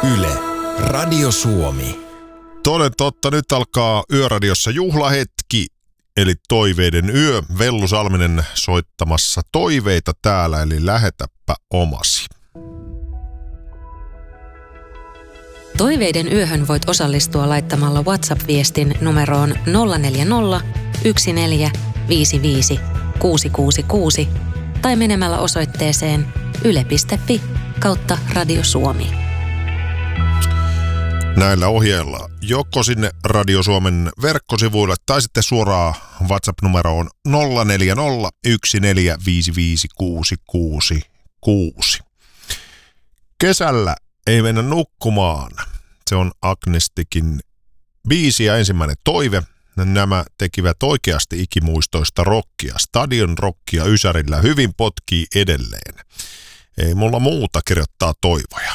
Yle, Radio Suomi. Toden totta, nyt alkaa Yöradiossa juhlahetki, eli Toiveiden yö. Vellu Salminen soittamassa toiveita täällä, eli lähetäpä omasi. Toiveiden yöhön voit osallistua laittamalla WhatsApp-viestin numeroon 040 14 55 666 tai menemällä osoitteeseen yle.fi/Radio Suomi. Näillä ohjeilla joko sinne Radio Suomen verkkosivuille tai sitten suoraan WhatsApp-numeroon 040 14 55 666. Kesällä ei mennä nukkumaan. Se on Agnestikin biisi ja ensimmäinen toive. Nämä tekivät oikeasti ikimuistoista rockia. Stadion rockia Ysärillä hyvin potkii edelleen. Ei mulla muuta kirjoittaa toivoja.